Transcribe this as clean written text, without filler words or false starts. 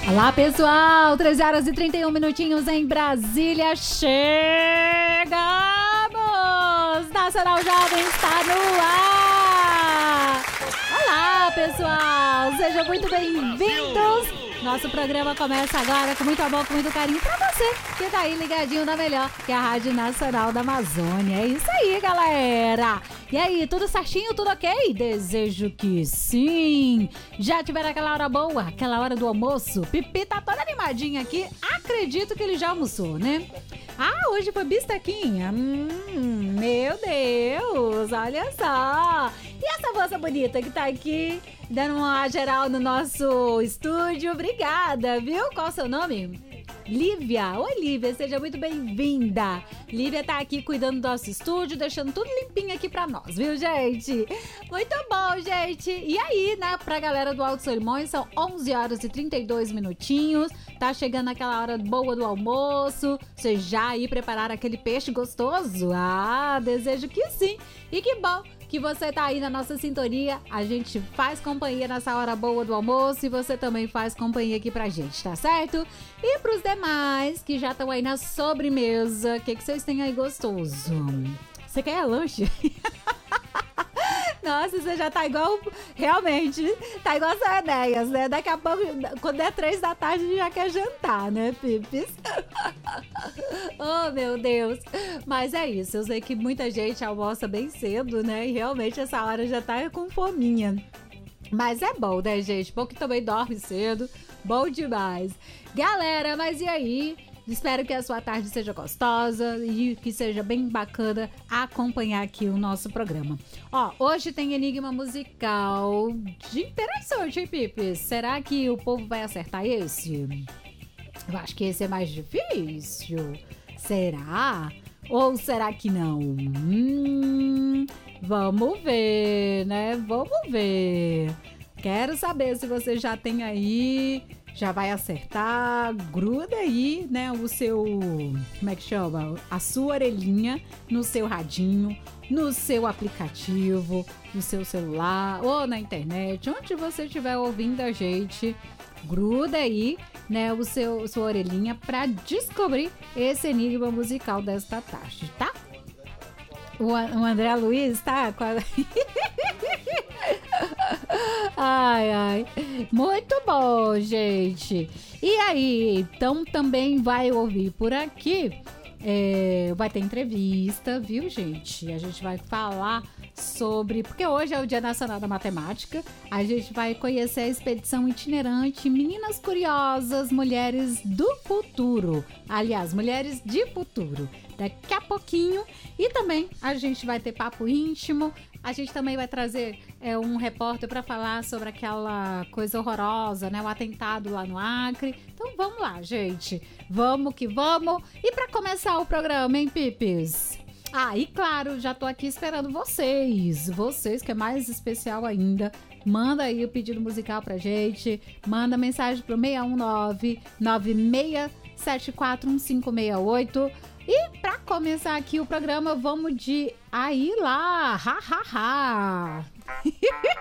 Olá, pessoal! 13 horas e 31 minutinhos em Brasília. Chegamos! Nacional Jovem está no ar! Olá, pessoal! Sejam muito bem-vindos! Nosso programa começa agora com muito amor, com muito carinho pra você que tá aí ligadinho na melhor, que é a Rádio Nacional da Amazônia. É isso aí, galera! E aí, tudo certinho, tudo ok? Desejo que sim! Já tiveram aquela hora boa, aquela hora do almoço? Pipi tá toda animadinha aqui, acredito que ele já almoçou, né? Ah, hoje foi bistequinha? Meu Deus, olha só! E essa moça bonita que tá aqui dando uma geral no nosso estúdio? Obrigada, viu? Qual o seu nome? Lívia. Oi, Lívia, seja muito bem-vinda. Lívia tá aqui cuidando do nosso estúdio, deixando tudo limpinho aqui pra nós, viu, gente? Muito bom, gente. E aí, né, pra galera do Alto Solimões, são 11 horas e 32 minutinhos. Tá chegando aquela hora boa do almoço. Vocês já aí prepararam aquele peixe gostoso? Ah, desejo que sim. E que bom que você tá aí na nossa sintonia. A gente faz companhia nessa hora boa do almoço e você também faz companhia aqui pra gente, tá certo? E pros demais que já estão aí na sobremesa, o que vocês têm aí gostoso? Você quer lanche? Nossa, você já tá igual, realmente, tá igual as Enéas, né? Daqui a pouco, quando é 3 da tarde, já quer jantar, né, Pipis? Oh, meu Deus. Mas é isso, eu sei que muita gente almoça bem cedo, né? E realmente essa hora já tá com fominha. Mas é bom, né, gente? Bom que também dorme cedo, bom demais. Galera, mas e aí? Espero que a sua tarde seja gostosa e que seja bem bacana acompanhar aqui o nosso programa. Ó, hoje tem enigma musical de interessante, hein, Pipe? Será que o povo vai acertar esse? Eu acho que esse é mais difícil. Será? Ou será que não? Vamos ver, né? Vamos ver. Quero saber se você já tem aí... Já vai acertar, gruda aí, né, o seu, como é que chama? A sua orelhinha no seu radinho, no seu aplicativo, no seu celular ou na internet, onde você estiver ouvindo a gente, gruda aí, né, sua orelhinha para descobrir esse enigma musical desta tarde, tá? O André Luiz tá com a... Ai, ai. Muito bom, gente. E aí, então também vai ouvir por aqui. Vai ter entrevista, viu, gente? A gente vai falar sobre... Porque hoje é o Dia Nacional da Matemática. A gente vai conhecer a expedição itinerante Meninas Curiosas, Mulheres do Futuro. Aliás, Mulheres de Futuro. Daqui a pouquinho. E também a gente vai ter papo íntimo. A gente também vai trazer um repórter para falar sobre aquela coisa horrorosa, né? O atentado lá no Acre. Então vamos lá, gente. Vamos que vamos. E para começar o programa, hein, Pipis? Ah, e claro, já tô aqui esperando vocês. Vocês, que é mais especial ainda. Manda aí o pedido musical pra gente. Manda mensagem pro 619-96741568. E pra começar aqui o programa, vamos de Aí Lá, ha, ha, ha.